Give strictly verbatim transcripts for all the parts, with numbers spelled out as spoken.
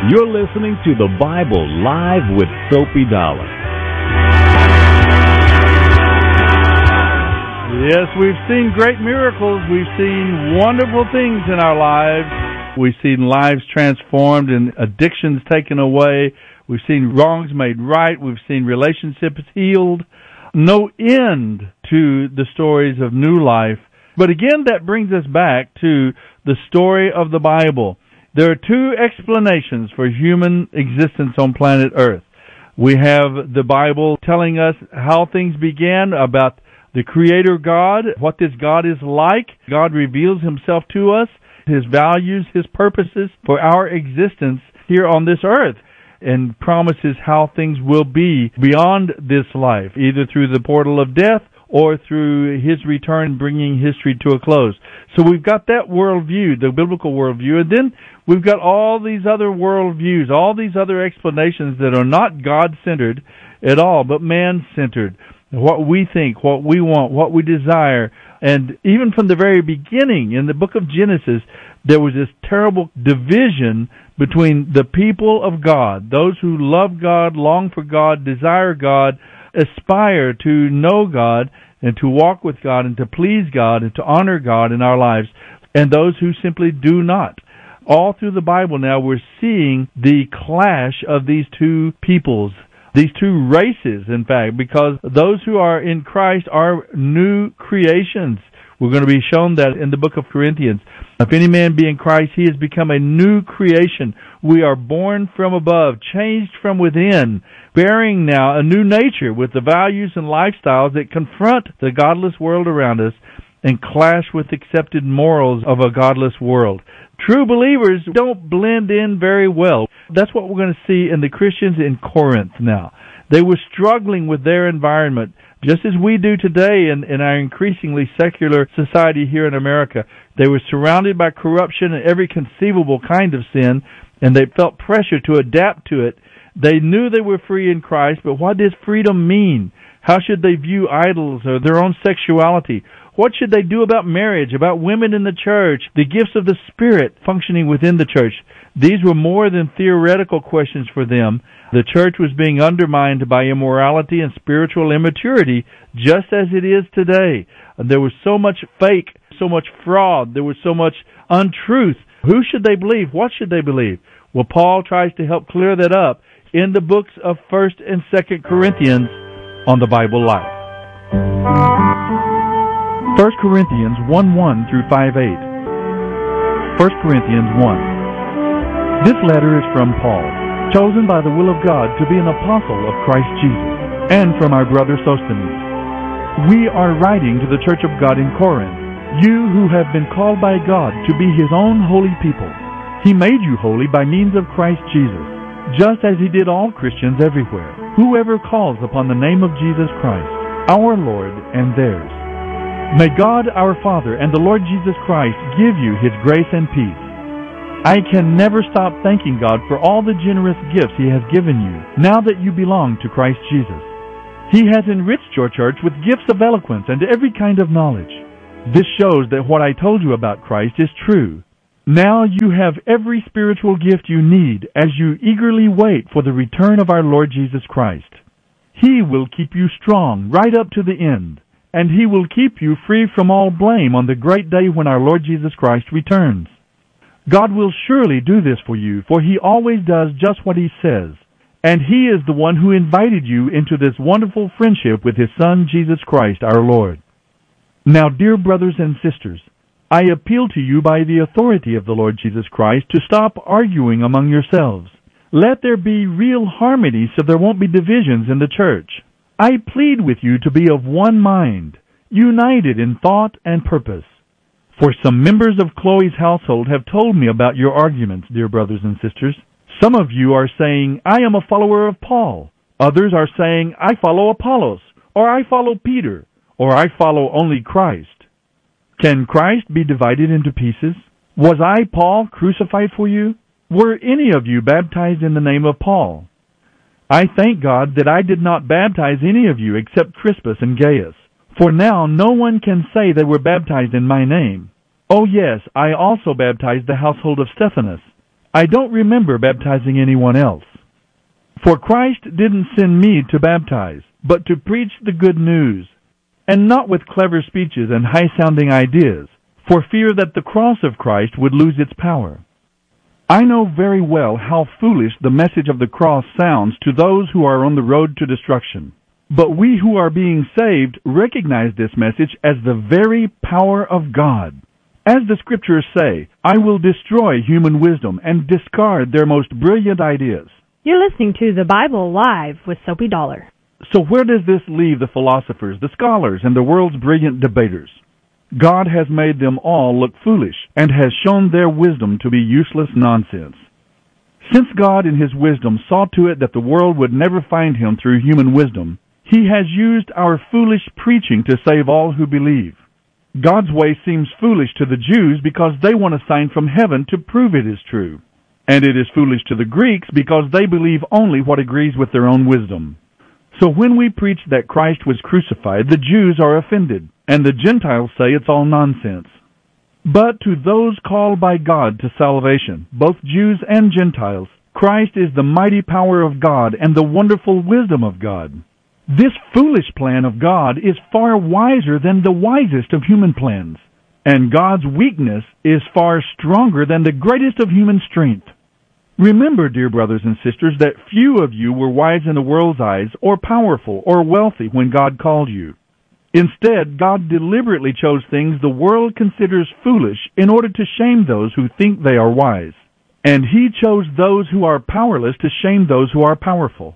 You're listening to the Bible Live with Soapy Dollar. Yes, we've seen great miracles. We've seen wonderful things in our lives. We've seen lives transformed and addictions taken away. We've seen wrongs made right. We've seen relationships healed. No end to the stories of new life. But again, that brings us back to the story of the Bible. There are two explanations for human existence on planet Earth. We have the Bible telling us how things began, about the Creator God, what this God is like. God reveals Himself to us, His values, His purposes for our existence here on this earth, and promises how things will be beyond this life, either through the portal of death or through His return bringing history to a close. So we've got that worldview, the biblical worldview, and then we've got all these other worldviews, all these other explanations that are not God-centered at all, but man-centered. What we think, what we want, what we desire. And even from the very beginning, in the book of Genesis, there was this terrible division between the people of God, those who love God, long for God, desire God, aspire to know God and to walk with God and to please God and to honor God in our lives, and those who simply do not. All through the Bible now we're seeing the clash of these two peoples, these two races, in fact, because those who are in Christ are new creations. We're going to be shown that in the book of Corinthians. If any man be in Christ, he has become a new creation. We are born from above, changed from within, bearing now a new nature with the values and lifestyles that confront the godless world around us and clash with accepted morals of a godless world. True believers don't blend in very well. That's what we're going to see in the Christians in Corinth now. They were struggling with their environment, just as we do today in, in our increasingly secular society here in America. They were surrounded by corruption and every conceivable kind of sin, and they felt pressure to adapt to it. They knew they were free in Christ, but what does freedom mean? How should they view idols or their own sexuality? What should they do about marriage, about women in the church, the gifts of the Spirit functioning within the church? These were more than theoretical questions for them. The church was being undermined by immorality and spiritual immaturity, just as it is today. There was so much fake, so much fraud, there was so much untruth. Who should they believe? What should they believe? Well, Paul tries to help clear that up in the books of First and Second Corinthians on the Bible Live. First Corinthians one one through five eight. First Corinthians one. This letter is from Paul, chosen by the will of God to be an apostle of Christ Jesus, and from our brother Sosthenes. We are writing to the church of God in Corinth, you who have been called by God to be His own holy people. He made you holy by means of Christ Jesus, just as He did all Christians everywhere, whoever calls upon the name of Jesus Christ, our Lord and theirs. May God our Father and the Lord Jesus Christ give you His grace and peace. I can never stop thanking God for all the generous gifts He has given you, now that you belong to Christ Jesus. He has enriched your church with gifts of eloquence and every kind of knowledge. This shows that what I told you about Christ is true. Now you have every spiritual gift you need as you eagerly wait for the return of our Lord Jesus Christ. He will keep you strong right up to the end, and He will keep you free from all blame on the great day when our Lord Jesus Christ returns. God will surely do this for you, for He always does just what He says, and He is the one who invited you into this wonderful friendship with His Son, Jesus Christ, our Lord. Now, dear brothers and sisters, I appeal to you by the authority of the Lord Jesus Christ to stop arguing among yourselves. Let there be real harmony so there won't be divisions in the church. I plead with you to be of one mind, united in thought and purpose. For some members of Chloe's household have told me about your arguments, dear brothers and sisters. Some of you are saying, I am a follower of Paul. Others are saying, I follow Apollos, or I follow Peter, or I follow only Christ. Can Christ be divided into pieces? Was I, Paul, crucified for you? Were any of you baptized in the name of Paul? I thank God that I did not baptize any of you except Crispus and Gaius. For now no one can say they were baptized in my name. Oh yes, I also baptized the household of Stephanas. I don't remember baptizing anyone else. For Christ didn't send me to baptize, but to preach the good news, and not with clever speeches and high-sounding ideas, for fear that the cross of Christ would lose its power. I know very well how foolish the message of the cross sounds to those who are on the road to destruction. But we who are being saved recognize this message as the very power of God. As the Scriptures say, I will destroy human wisdom and discard their most brilliant ideas. You're listening to The Bible Live with Soapy Dollar. So where does this leave the philosophers, the scholars, and the world's brilliant debaters? God has made them all look foolish and has shown their wisdom to be useless nonsense. Since God in His wisdom saw to it that the world would never find Him through human wisdom, He has used our foolish preaching to save all who believe. God's way seems foolish to the Jews because they want a sign from heaven to prove it is true. And it is foolish to the Greeks because they believe only what agrees with their own wisdom. So when we preach that Christ was crucified, the Jews are offended, and the Gentiles say it's all nonsense. But to those called by God to salvation, both Jews and Gentiles, Christ is the mighty power of God and the wonderful wisdom of God. This foolish plan of God is far wiser than the wisest of human plans, and God's weakness is far stronger than the greatest of human strength. Remember, dear brothers and sisters, that few of you were wise in the world's eyes, or powerful, or wealthy when God called you. Instead, God deliberately chose things the world considers foolish in order to shame those who think they are wise. And He chose those who are powerless to shame those who are powerful.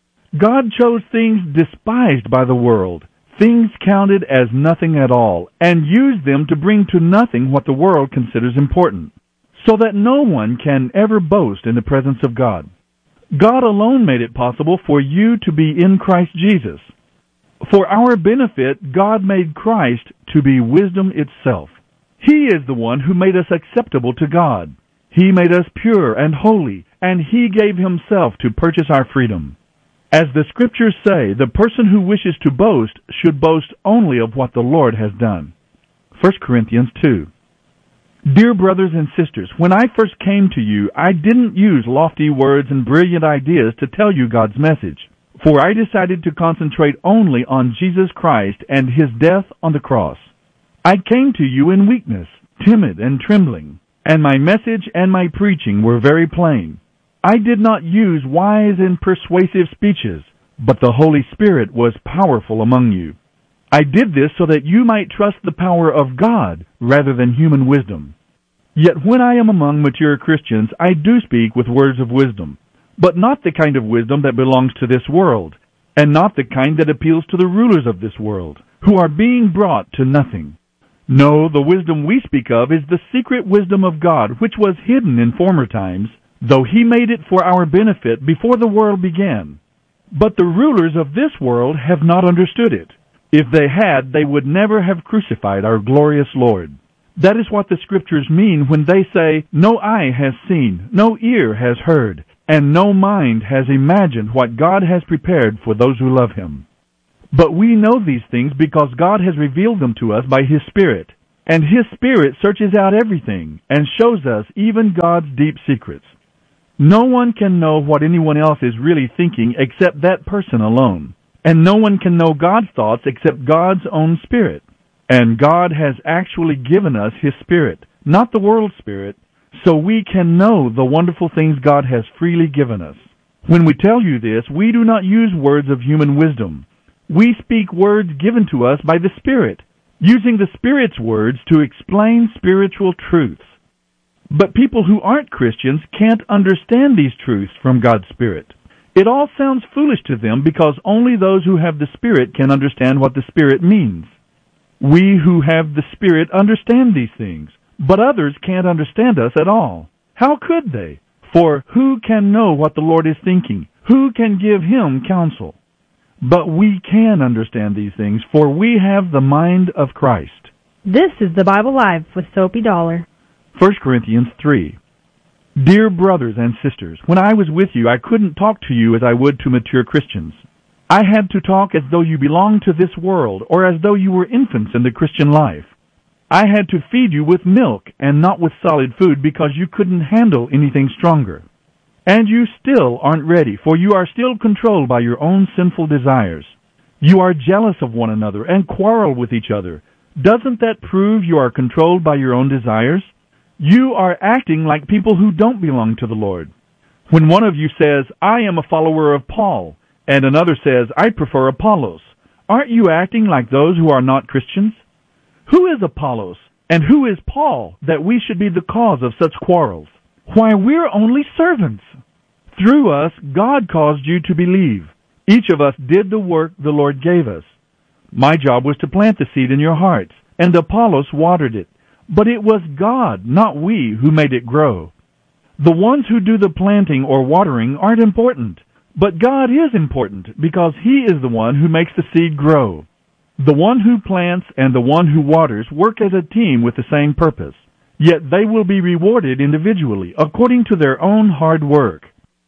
God chose things despised by the world, things counted as nothing at all, and used them to bring to nothing what the world considers important, so that no one can ever boast in the presence of God. God alone made it possible for you to be in Christ Jesus. For our benefit, God made Christ to be wisdom itself. He is the one who made us acceptable to God. He made us pure and holy, and He gave Himself to purchase our freedom. As the Scriptures say, the person who wishes to boast should boast only of what the Lord has done. First Corinthians two. Dear brothers and sisters, when I first came to you, I didn't use lofty words and brilliant ideas to tell you God's message, for I decided to concentrate only on Jesus Christ and His death on the cross. I came to you in weakness, timid and trembling, and my message and my preaching were very plain. I did not use wise and persuasive speeches, but the Holy Spirit was powerful among you. I did this so that you might trust the power of God rather than human wisdom. Yet when I am among mature Christians, I do speak with words of wisdom, but not the kind of wisdom that belongs to this world, and not the kind that appeals to the rulers of this world, who are being brought to nothing. No, the wisdom we speak of is the secret wisdom of God, which was hidden in former times, though He made it for our benefit before the world began. But the rulers of this world have not understood it. If they had, they would never have crucified our glorious Lord. That is what the Scriptures mean when they say, no eye has seen, no ear has heard, and no mind has imagined what God has prepared for those who love Him. But we know these things because God has revealed them to us by His Spirit, and His Spirit searches out everything and shows us even God's deep secrets. No one can know what anyone else is really thinking except that person alone. And no one can know God's thoughts except God's own Spirit. And God has actually given us His Spirit, not the world's spirit, so we can know the wonderful things God has freely given us. When we tell you this, we do not use words of human wisdom. We speak words given to us by the Spirit, using the Spirit's words to explain spiritual truths. But people who aren't Christians can't understand these truths from God's Spirit. It all sounds foolish to them because only those who have the Spirit can understand what the Spirit means. We who have the Spirit understand these things, but others can't understand us at all. How could they? For who can know what the Lord is thinking? Who can give Him counsel? But we can understand these things, for we have the mind of Christ. This is The Bible Live with Soapy Dollar. First Corinthians three. Dear brothers and sisters, when I was with you, I couldn't talk to you as I would to mature Christians. I had to talk as though you belonged to this world, or as though you were infants in the Christian life. I had to feed you with milk and not with solid food because you couldn't handle anything stronger. And you still aren't ready, for you are still controlled by your own sinful desires. You are jealous of one another and quarrel with each other. Doesn't that prove you are controlled by your own desires? You are acting like people who don't belong to the Lord. When one of you says, I am a follower of Paul, and another says, I prefer Apollos, aren't you acting like those who are not Christians? Who is Apollos, and who is Paul, that we should be the cause of such quarrels? Why, we're only servants. Through us, God caused you to believe. Each of us did the work the Lord gave us. My job was to plant the seed in your hearts, and Apollos watered it. But it was God, not we, who made it grow. The ones who do the planting or watering aren't important, but God is important because He is the one who makes the seed grow. The one who plants and the one who waters work as a team with the same purpose, yet they will be rewarded individually according to their own hard work.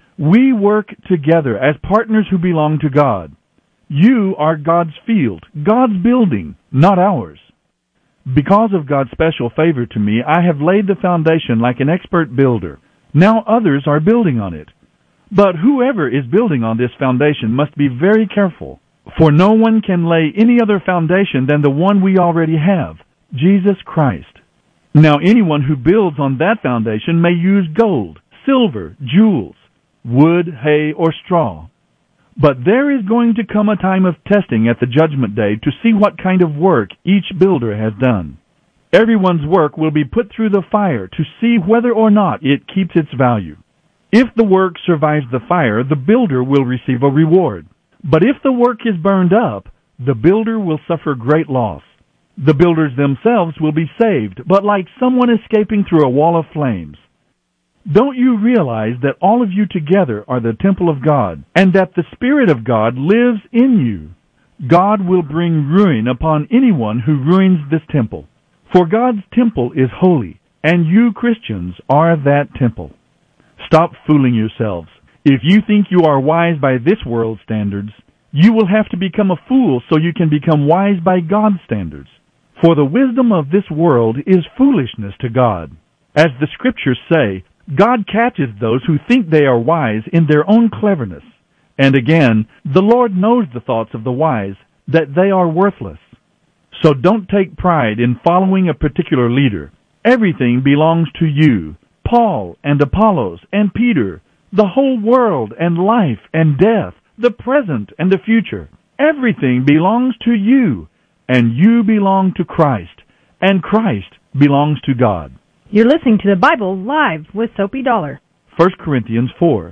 We work together as partners who belong to God. You are God's field, God's building, not ours. Because of God's special favor to me, I have laid the foundation like an expert builder. Now others are building on it. But whoever is building on this foundation must be very careful, for no one can lay any other foundation than the one we already have, Jesus Christ. Now anyone who builds on that foundation may use gold, silver, jewels, wood, hay, or straw. But there is going to come a time of testing at the judgment day to see what kind of work each builder has done. Everyone's work will be put through the fire to see whether or not it keeps its value. If the work survives the fire, the builder will receive a reward. But if the work is burned up, the builder will suffer great loss. The builders themselves will be saved, but like someone escaping through a wall of flames. Don't you realize that all of you together are the temple of God, and that the Spirit of God lives in you? God will bring ruin upon anyone who ruins this temple. For God's temple is holy, and you Christians are that temple. Stop fooling yourselves. If you think you are wise by this world's standards, you will have to become a fool so you can become wise by God's standards. For the wisdom of this world is foolishness to God. As the Scriptures say, God catches those who think they are wise in their own cleverness. And again, the Lord knows the thoughts of the wise, that they are worthless. So don't take pride in following a particular leader. Everything belongs to you, Paul and Apollos and Peter, the whole world and life and death, the present and the future. Everything belongs to you, and you belong to Christ, and Christ belongs to God. You're listening to the Bible Live with Soapy Dollar. First Corinthians four.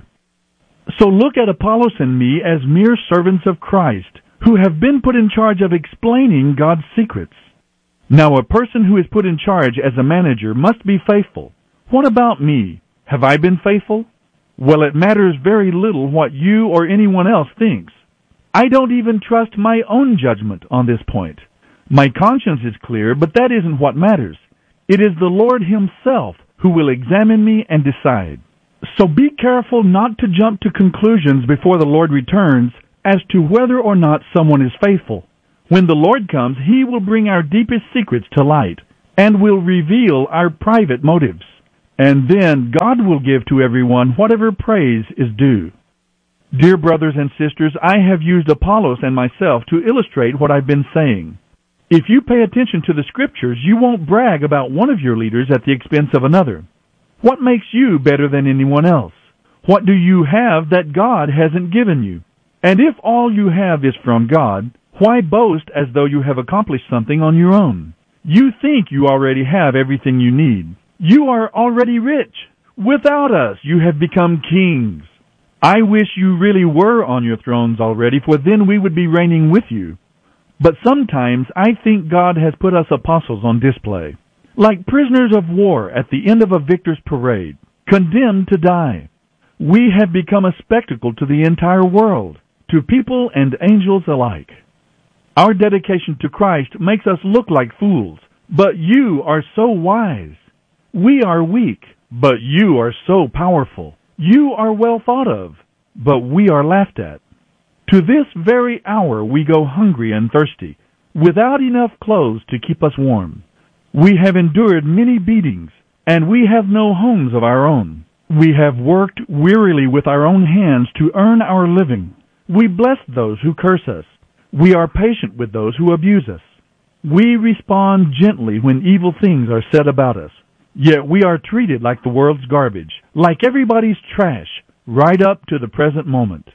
So look at Apollos and me as mere servants of Christ, who have been put in charge of explaining God's secrets. Now a person who is put in charge as a manager must be faithful. What about me? Have I been faithful? Well, it matters very little what you or anyone else thinks. I don't even trust my own judgment on this point. My conscience is clear, but that isn't what matters. It is the Lord Himself who will examine me and decide. So be careful not to jump to conclusions before the Lord returns as to whether or not someone is faithful. When the Lord comes, He will bring our deepest secrets to light and will reveal our private motives. And then God will give to everyone whatever praise is due. Dear brothers and sisters, I have used Apollos and myself to illustrate what I've been saying. If you pay attention to the Scriptures, you won't brag about one of your leaders at the expense of another. What makes you better than anyone else? What do you have that God hasn't given you? And if all you have is from God, why boast as though you have accomplished something on your own? You think you already have everything you need. You are already rich. Without us, you have become kings. I wish you really were on your thrones already, for then we would be reigning with you. But sometimes I think God has put us apostles on display, like prisoners of war at the end of a victor's parade, condemned to die. We have become a spectacle to the entire world, to people and angels alike. Our dedication to Christ makes us look like fools, but you are so wise. We are weak, but you are so powerful. You are well thought of, but we are laughed at. To this very hour we go hungry and thirsty, without enough clothes to keep us warm. We have endured many beatings, and we have no homes of our own. We have worked wearily with our own hands to earn our living. We bless those who curse us. We are patient with those who abuse us. We respond gently when evil things are said about us. Yet we are treated like the world's garbage, like everybody's trash, right up to the present moment.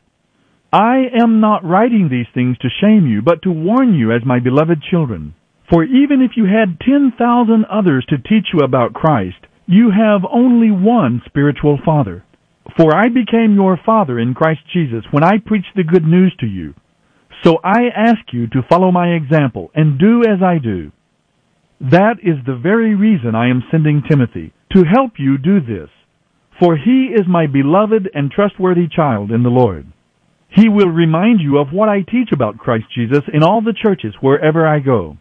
I am not writing these things to shame you, but to warn you as my beloved children. For even if you had ten thousand others to teach you about Christ, you have only one spiritual father. For I became your father in Christ Jesus when I preached the good news to you. So I ask you to follow my example and do as I do. That is the very reason I am sending Timothy, to help you do this. For he is my beloved and trustworthy child in the Lord. He will remind you of what I teach about Christ Jesus in all the churches wherever I go.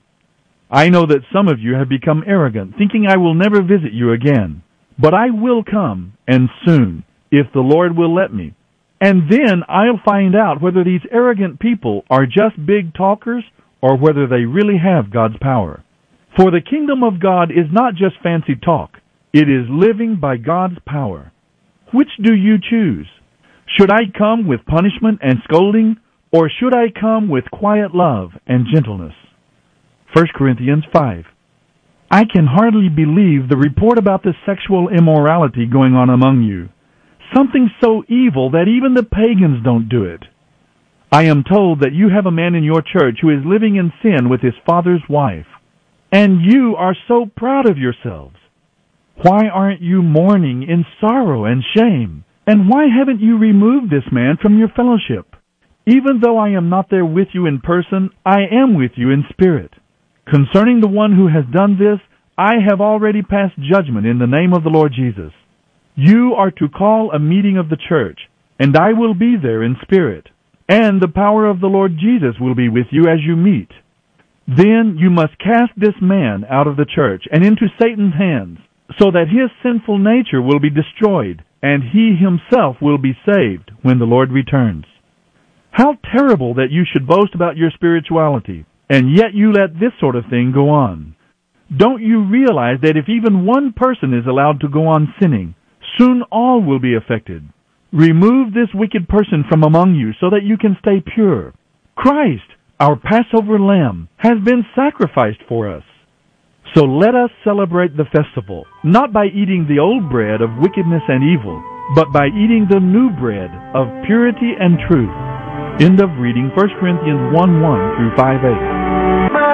I know that some of you have become arrogant, thinking I will never visit you again. But I will come, and soon, if the Lord will let me. And then I'll find out whether these arrogant people are just big talkers or whether they really have God's power. For the kingdom of God is not just fancy talk. It is living by God's power. Which do you choose? Should I come with punishment and scolding, or should I come with quiet love and gentleness? First Corinthians five. I can hardly believe the report about the sexual immorality going on among you. Something so evil that even the pagans don't do it. I am told that you have a man in your church who is living in sin with his father's wife. And you are so proud of yourselves. Why aren't you mourning in sorrow and shame? And why haven't you removed this man from your fellowship? Even though I am not there with you in person, I am with you in spirit. Concerning the one who has done this, I have already passed judgment in the name of the Lord Jesus. You are to call a meeting of the church, and I will be there in spirit, and the power of the Lord Jesus will be with you as you meet. Then you must cast this man out of the church and into Satan's hands, so that his sinful nature will be destroyed, and he himself will be saved when the Lord returns. How terrible that you should boast about your spirituality, and yet you let this sort of thing go on. Don't you realize that if even one person is allowed to go on sinning, soon all will be affected? Remove this wicked person from among you so that you can stay pure. Christ, our Passover lamb, has been sacrificed for us. So let us celebrate the festival, not by eating the old bread of wickedness and evil, but by eating the new bread of purity and truth. End of reading First Corinthians one one through five eight.